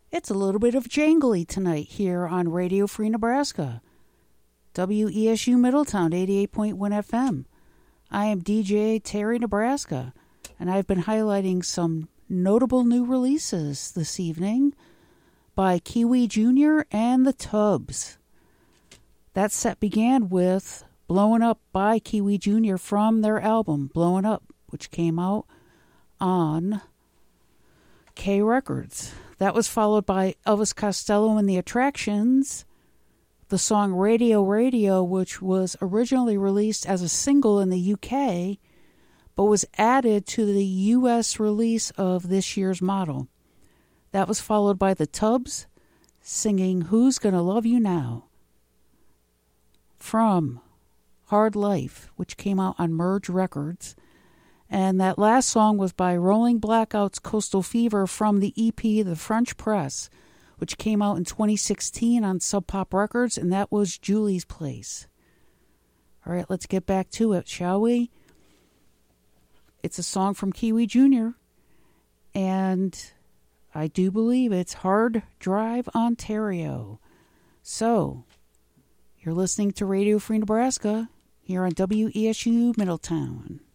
It's a little bit of jangly tonight here on Radio Free Nebraska, WESU Middletown 88.1 FM. I am DJ Terry Nebraska, and I've been highlighting some notable new releases this evening by Kiwi Jr. and the Tubbs. That set began with Blowin' Up by Kiwi Jr. from their album Blowin' Up, which came out on K Records. That was followed by Elvis Costello and the Attractions, the song Radio Radio, which was originally released as a single in the UK, but was added to the US release of this year's model. That was followed by the Tubbs singing Who's Gonna Love You Now from Hard Life, which came out on Merge Records. And that last song was by Rolling Blackout's Coastal Fever from the EP The French Press, which came out in 2016 on Sub Pop Records, and that was Julie's Place. All right, let's get back to it, shall we? It's a song from Kiwi Jr., and I do believe it's Hard Drive, Ontario. So, you're listening to Radio Free Nebraska here on WESU Middletown.